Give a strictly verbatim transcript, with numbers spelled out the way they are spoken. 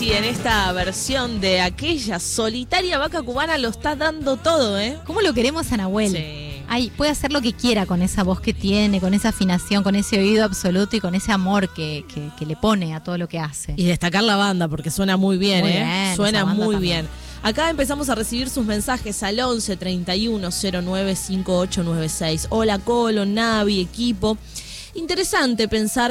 Charlie en esta versión de aquella solitaria vaca cubana lo está dando todo, ¿eh? ¿Cómo lo queremos a Nahuel? Sí. Ay, puede hacer lo que quiera con esa voz que tiene, con esa afinación, con ese oído absoluto y con ese amor que, que, que le pone a todo lo que hace. Y destacar la banda porque suena muy bien, Muy ¿eh? bien, Suena esa banda muy también. bien. Acá empezamos a recibir sus mensajes al once treinta y uno cero nueve cincuenta y ocho noventa y seis. Hola Colo, Navi, equipo. Interesante pensar